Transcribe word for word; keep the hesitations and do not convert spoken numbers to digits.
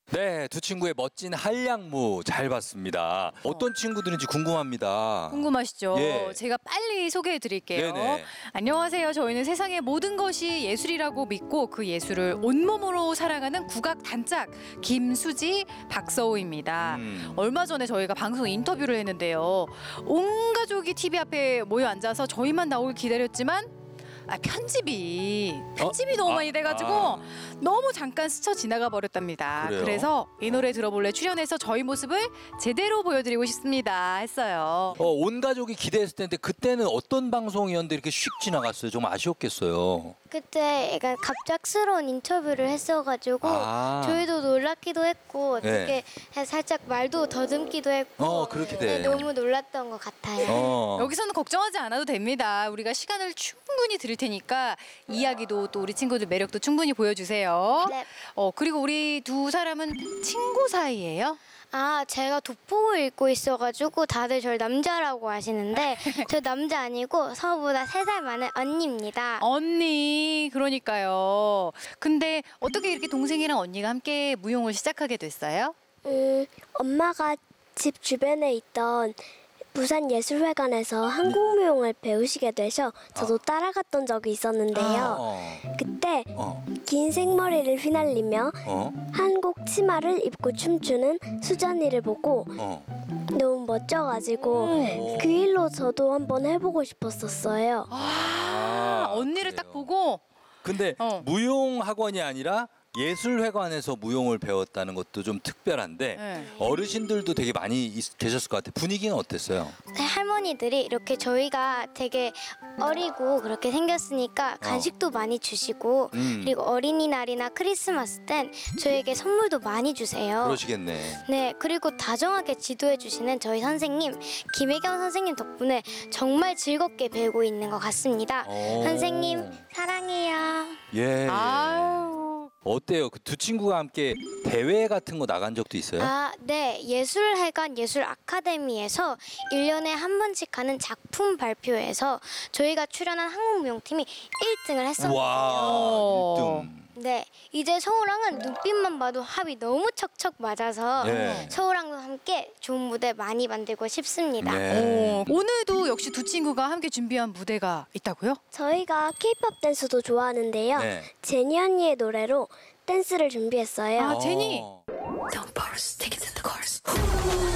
네, 두 친구의 멋진 한량무 잘 봤습니다. 어떤 친구들인지 궁금합니다. 궁금하시죠? 예. 제가 빨리 소개해 드릴게요. 네네. 안녕하세요. 저희는 세상의 모든 것이 예술이라고 믿고 그 예술을 온몸으로 사랑하는 국악 단짝 김수지, 박서우입니다. 음. 얼마 전에 저희가 방송 인터뷰를 했는데요. 온 가족이 티비 앞에 모여 앉아서 저희만 나오길 기다렸지만 아, 편집이 편집이 어? 너무 아, 많이 돼가지고 아. 너무 잠깐 스쳐 지나가 버렸답니다. 그래요? 그래서 이 노래 들어볼래 출연해서 저희 모습을 제대로 보여드리고 싶습니다 했어요. 어, 온 가족이 기대했을 텐데 그때는 어떤 방송이었는데 이렇게 휙 지나갔어요? 좀 아쉬웠겠어요. 그때 약간 갑작스러운 인터뷰를 했어가지고 아. 저희도 놀랍기도 했고 네. 되게 살짝 말도 더듬기도 했고 어, 그렇게 돼. 네, 너무 놀랐던 것 같아요. 어. 여기서는 걱정하지 않아도 됩니다. 우리가 시간을 충분히 드릴 테니까 이야기도 또 우리 친구들 매력도 충분히 보여주세요. 네. 어 그리고 우리 두 사람은 친구 사이예요? 아, 제가 돋보고 읽고 있어가지고 다들 저를 남자라고 하시는데 저 남자 아니고 저보다 세 살 많은 언니입니다. 언니, 그러니까요. 근데 어떻게 이렇게 동생이랑 언니가 함께 무용을 시작하게 됐어요? 음, 엄마가 집 주변에 있던 부산예술회관에서 한국무용을 배우시게 되셔 저도 따라갔던 적이 있었는데요. 어. 그때 어. 긴 생머리를 휘날리며 어. 한국 치마를 입고 춤추는 수전이를 보고 어. 너무 멋져가지고 그 일로 저도 한번 해보고 싶었었어요. 아, 언니를 그래요. 딱 보고 근데 어. 무용 학원이 아니라 예술회관에서 무용을 배웠다는 것도 좀 특별한데 네. 어르신들도 되게 많이 있- 계셨을 것 같아요. 분위기는 어땠어요? 네, 할머니들이 이렇게 저희가 되게 어리고 그렇게 생겼으니까 간식도 많이 주시고 음. 그리고 어린이날이나 크리스마스 땐 저에게 선물도 많이 주세요. 그러시겠네. 네, 그리고 다정하게 지도해 주시는 저희 선생님 김혜경 선생님 덕분에 정말 즐겁게 배우고 있는 것 같습니다. 오. 선생님 사랑해요. 예. 아유. 어때요? 그 두 친구가 함께 대회 같은 거 나간 적도 있어요? 아, 네. 예술회관 예술 아카데미에서 일 년에 한 번씩 하는 작품 발표회에서 저희가 출연한 한국무용팀이 일 등을 했었는데요. 와, 일 등. 네. 이제 서우랑은 눈빛만 봐도 합이 너무 척척 맞아서 네. 서우랑도 함께 좋은 무대 많이 만들고 싶습니다. 네. 어, 오늘도 역시 두 친구가 함께 준비한 무대가 있다고요? 저희가 케이팝 댄스도 좋아하는데요. 네. 제니 언니의 노래로 댄스를 준비했어요. 아, 제니. 어. Don't pause, take it to the chorus.